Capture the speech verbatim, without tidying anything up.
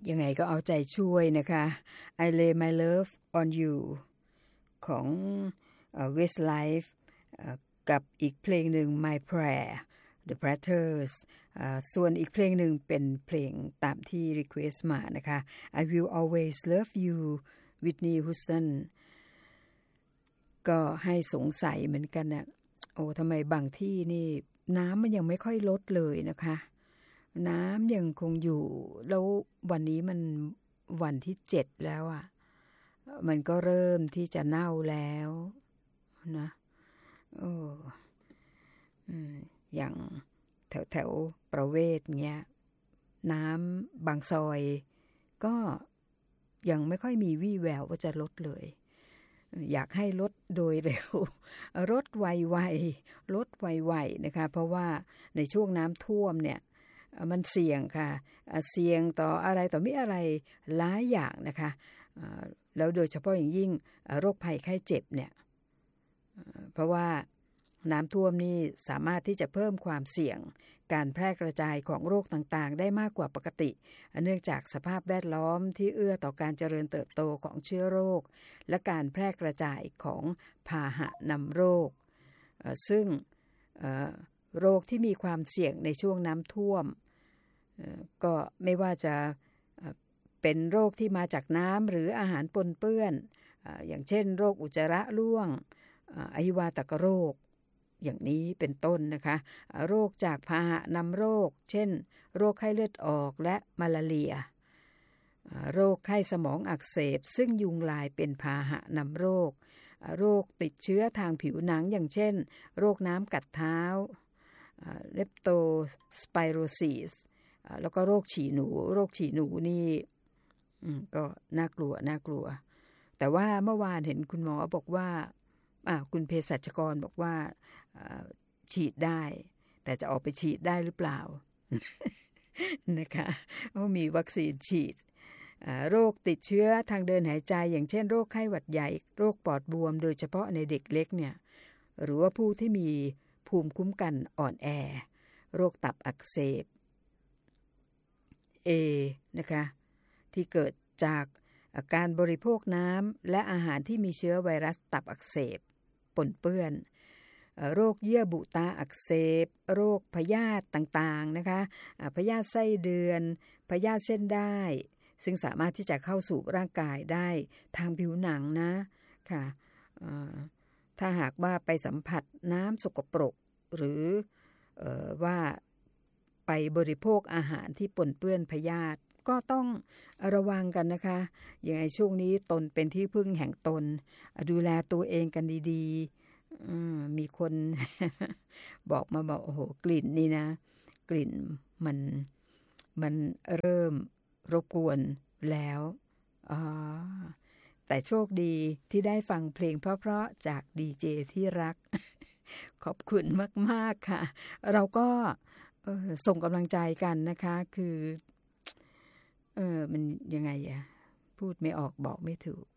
ยังไงก็เอาใจช่วยนะคะ I lay my love on you ของ Westlife กับอีกเพลงหนึ่ง My Prayer The Platters ส่วนอีกเพลงหนึ่งเป็นเพลงตามที่ request มานะคะ I will always love you Whitney Houston ก็ให้สงสัยเหมือนกันนะโอ้ทำไมบางที่นี่น้ำมันยังไม่ค่อยลดเลยนะคะน้ำยังคงอยู่แล้ววันนี้มันวันที่เจ็ดแล้วอ่ะมันก็เริ่มที่จะเน่าแล้วนะโอ้อืมอย่างแถวแถวประเวศเงี้ยน้ำบางซอยก็ยังไม่ค่อยมีวี่แววว่าจะลดเลยอยากให้ลดโดยเร็วลดไวๆลดไวๆนะคะเพราะว่าในช่วงน้ำท่วมเนี่ยมันเสี่ยงค่ะเสี่ยงต่ออะไรต่อมิอะไรหลายอย่างนะคะแล้วโดยเฉพาะอย่างยิ่งโรคภัยไข้เจ็บเนี่ยเพราะว่าน้ำท่วมนี่สามารถที่จะเพิ่มความเสี่ยงการแพร่กระจายของโรคต่างๆได้มากกว่าปกติเนื่องจากสภาพแวดล้อมที่เอื้อต่อการเจริญเติบโตของเชื้อโรคและการแพร่กระจายของพาหะนำโรคซึ่งโรคที่มีความเสี่ยงในช่วงน้ำท่วมก็ไม่ว่าจะเป็นโรคที่มาจากน้ำหรืออาหารปนเปื้อนอย่างเช่นโรคอุจจาระร่วงอหิวาตกโรคอย่างนี้เป็นต้นนะคะโรคจากพาหะนำโรคเช่นโรคไข้เลือดออกและมาลาเรียโรคไข้สมองอักเสบซึ่งยุงลายเป็นพาหะนำโรคโรคติดเชื้อทางผิวหนังอย่างเช่นโรคน้ำกัดเท้าเลปโตสไปโรซิสแล้วก็โรคฉี่หนูโรคฉี่หนูนี่ก็น่ากลัวน่ากลัวแต่ว่าเมื่อวานเห็นคุณหมอบอกว่าคุณเภสัชกรบอกว่าฉีดได้แต่จะออกไปฉีดได้หรือเปล่า นะคะเพราะมีวัคซีนฉีดโรคติดเชื้อทางเดินหายใจอย่างเช่นโรคไข้หวัดใหญ่โรคปอดบวมโดยเฉพาะในเด็กเล็กเนี่ยหรือว่าผู้ที่มีภูมิคุ้มกันอ่อนแอโรคตับอักเสบ A นะคะที่เกิดจากการบริโภคน้ำและอาหารที่มีเชื้อไวรัสตับอักเสบปนเปื้อนโรคเยื่อบุตาอักเสบโรคพยาธิต่างๆนะคะพยาธิไส้เดือนพยาธิเส้นได้ซึ่งสามารถที่จะเข้าสู่ร่างกายได้ทางผิวหนังนะค่ะถ้าหากว่าไปสัมผัสน้ำสกปรกหรือว่าไปบริโภคอาหารที่ปนเปื้อนพยาธิก็ต้องระวังกันนะคะอย่างในช่วงนี้ตนเป็นที่พึ่งแห่งตนดูแลตัวเองกันดีๆมีคน บอกมาบอกโอ้โหกลิ่นนี่นะกลิ่นมันมันเริ่มรบกวนแล้วอ๋อแต่โชคดีที่ได้ฟังเพลงเพราะๆจากดีเจที่รัก ขอบคุณมากๆค่ะเราก็ส่งกำลังใจกันนะคะคือเออมันยังไงอะพูดไม่ออกบอกไม่ถูก